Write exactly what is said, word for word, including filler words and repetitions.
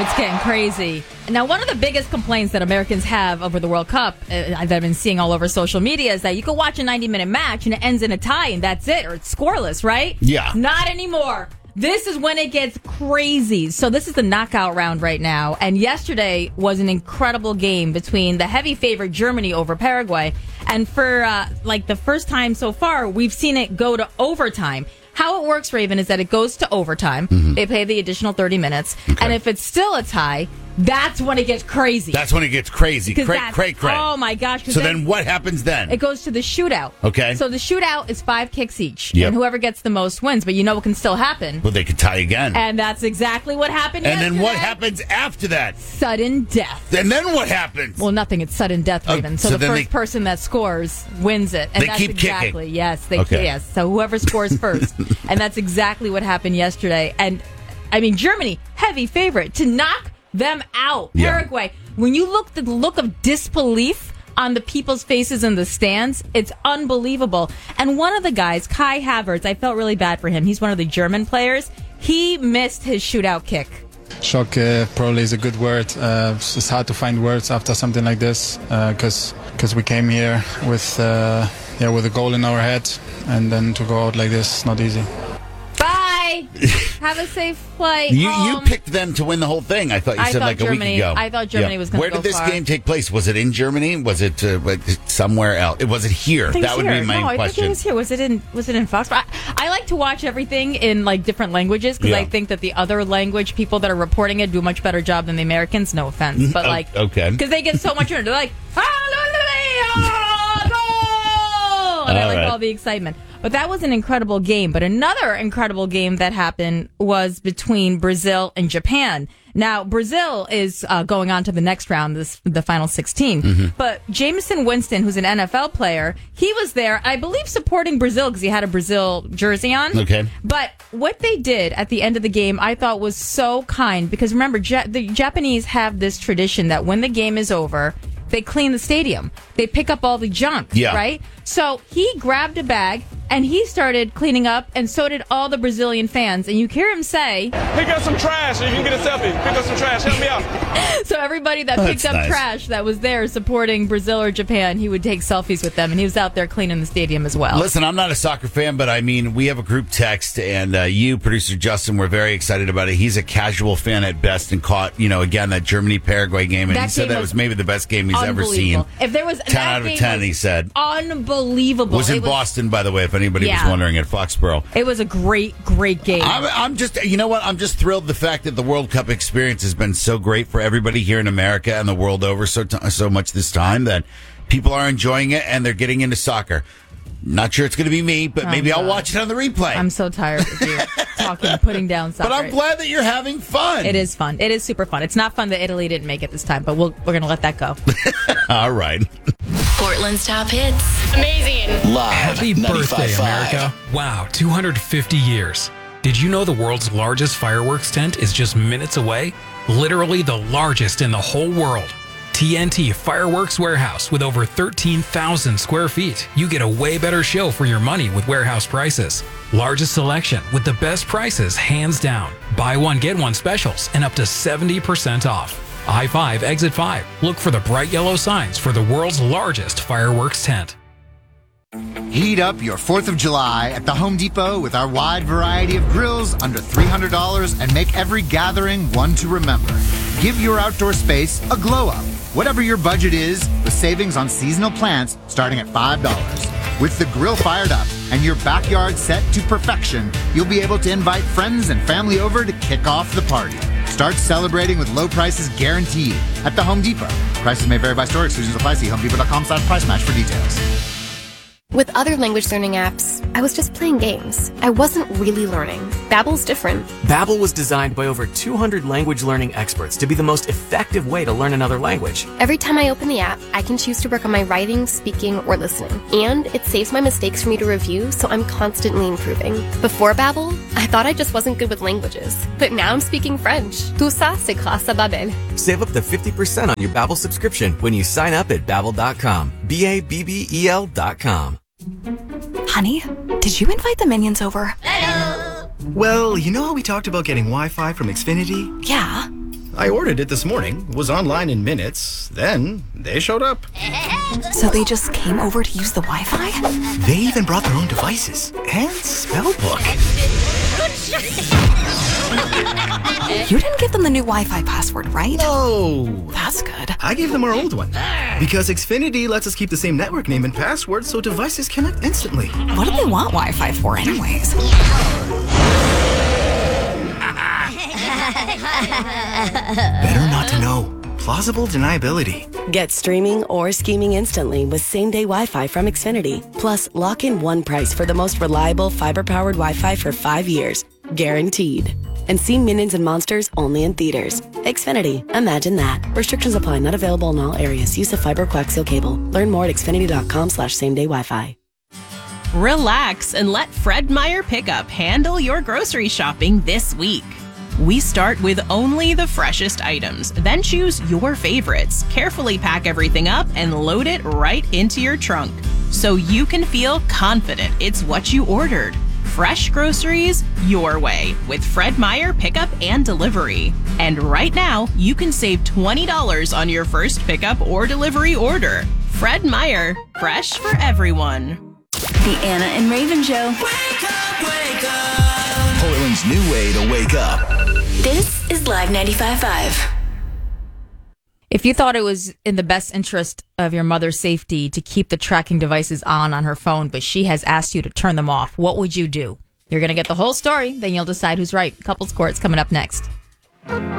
It's getting crazy. Now, one of the biggest complaints that Americans have over the World Cup uh, that I've been seeing all over social media is that you can watch a ninety-minute match and it ends in a tie and that's it, or it's scoreless, right? Yeah. Not anymore. This is when it gets crazy. So this is the knockout round right now. And yesterday was an incredible game between the heavy favorite Germany over Paraguay. And for uh, like the first time so far, we've seen it go to overtime. How it works, Raven, is that it goes to overtime. Mm-hmm. They play the additional thirty minutes. Okay. And if it's still a tie, that's when it gets crazy. That's when it gets crazy. Cray, cray, cray. Oh, my gosh. So then, then what happens then? It goes to the shootout. Okay. So the shootout is five kicks each. Yep. And whoever gets the most wins. But you know what can still happen. Well, they could tie again. And that's exactly what happened And yesterday. then what happens after that? Sudden death. And then what happens? Well, nothing. It's sudden death, Raven. Uh, so, so the first they, person that scores wins it. And they that's keep exactly, kicking. Yes, they okay. yes. So whoever scores first. And that's exactly what happened yesterday. And, I mean, Germany, heavy favorite to knock them out. Yeah. Paraguay. When you look at the look of disbelief on the people's faces in the stands, it's unbelievable. And one of the guys, Kai Havertz, I felt really bad for him. He's one of the German players. He missed his shootout kick. Shock uh, probably is a good word. Uh, it's hard to find words after something like this because uh, because we came here with uh, yeah with a goal in our head, and then to go out like this is not easy. Bye. Have a safe flight. You home. you picked them to win the whole thing. I thought you I said thought like Germany, a week ago. I thought Germany yeah. was going to Where go did this far. game take place? Was it in Germany? Was it uh, somewhere else? Was it here? That would here. be my no, question. I think it was here. Was it in? Was it in Foxborough? I, I like to watch everything in like different languages because yeah. I think that the other language people that are reporting it do a much better job than the Americans. No offense, but like okay, because they get so much into it. They're like, hallelujah, goal, and I like right. all the excitement. But that was an incredible game. But another incredible game that happened was between Brazil and Japan. Now, Brazil is uh, going on to the next round, this the final sixteen. Mm-hmm. But Jameson Winston, who's an N F L player, he was there, I believe, supporting Brazil because he had a Brazil jersey on. Okay. But what they did at the end of the game, I thought was so kind. Because remember, ja- the Japanese have this tradition that when the game is over, they clean the stadium. They pick up all the junk, yeah. right? So he grabbed a bag and he started cleaning up, and so did all the Brazilian fans. And you hear him say, pick up some trash so you can get a selfie. Pick up some trash. Help me out. So everybody that oh, picked up nice. trash that was there supporting Brazil or Japan, he would take selfies with them, and he was out there cleaning the stadium as well. Listen, I'm not a soccer fan, but I mean, we have a group text, and uh, you, producer Justin, were very excited about it. He's a casual fan at best and caught, you know, again, that Germany-Paraguay game, and that he said that was maybe the best game he's ever seen. If there was ten that out of game ten, was he said. Unbelievable. It was in it was, Boston, by the way, if anybody yeah. was wondering, at Foxborough. It was a great, great game. I'm, I'm just, you know what? I'm just thrilled the fact that the World Cup experience has been so great for everybody here in America and the world over so t- so much this time that people are enjoying it and they're getting into soccer. Not sure it's going to be me, but oh, maybe God. I'll watch it on the replay. I'm so tired of you talking, putting down soccer. But I'm glad that you're having fun. It is fun. It is super fun. It's not fun that Italy didn't make it this time, but we'll, we're going to let that go. All right. Portland's top hits. Amazing. Live. Happy birthday, America. Wow, two hundred fifty years. Did you know the world's largest fireworks tent is just minutes away? Literally the largest in the whole world. T N T Fireworks Warehouse with over thirteen thousand square feet. You get a way better show for your money with warehouse prices. Largest selection with the best prices hands down. Buy one, get one specials and up to seventy percent off. I five, Exit five. Look for the bright yellow signs for the world's largest fireworks tent. Heat up your fourth of July at the Home Depot with our wide variety of grills under three hundred dollars and make every gathering one to remember. Give your outdoor space a glow up. Whatever your budget is, with savings on seasonal plants starting at five dollars. With the grill fired up and your backyard set to perfection, you'll be able to invite friends and family over to kick off the party. Start celebrating with low prices guaranteed at the Home Depot. Prices may vary by store. Exclusions apply. See homedepot.com slash price match for details. With other language learning apps, I was just playing games. I wasn't really learning. Babbel's different. Babbel was designed by over two hundred language learning experts to be the most effective way to learn another language. Every time I open the app, I can choose to work on my writing, speaking, or listening. And it saves my mistakes for me to review, so I'm constantly improving. Before Babbel, I thought I just wasn't good with languages. But now I'm speaking French. Tout ça, c'est grâce à Babbel. Save up to fifty percent on your Babbel subscription when you sign up at babbel dot com. B A B B E L dot com. Honey, did you invite the minions over? Hello. Well, you know how we talked about getting Wi-Fi from Xfinity? Yeah. I ordered it this morning, was online in minutes, then they showed up. So they just came over to use the Wi-Fi? They even brought their own devices and spell book. You didn't give them the new Wi-Fi password, right? No. That's good. I gave them our old one. Because Xfinity lets us keep the same network name and password so devices connect instantly. What do they want Wi-Fi for anyways? Better not to know. Plausible deniability. Get streaming or scheming instantly with same-day Wi-Fi from Xfinity. Plus, lock in one price for the most reliable fiber-powered Wi-Fi for five years. Guaranteed. And see Minions and Monsters only in theaters. Xfinity. Imagine that. Restrictions apply. Not available in all areas. Use of fiber coaxial cable. Learn more at xfinity.com slash same-day Wi-Fi. Relax and let Fred Meyer Pickup handle your grocery shopping this week. We start with only the freshest items, then choose your favorites, carefully pack everything up, and load it right into your trunk so you can feel confident it's what you ordered. Fresh groceries your way with Fred Meyer Pickup and Delivery. And right now, you can save twenty dollars on your first pickup or delivery order. Fred Meyer, fresh for everyone. The Anna and Raven Show. Wake up, wake up. Portland's new way to wake up. This is Live ninety-five point five. If you thought it was in the best interest of your mother's safety to keep the tracking devices on on her phone, but she has asked you to turn them off, what would you do? You're going to get the whole story, then you'll decide who's right. Couples Court's coming up next.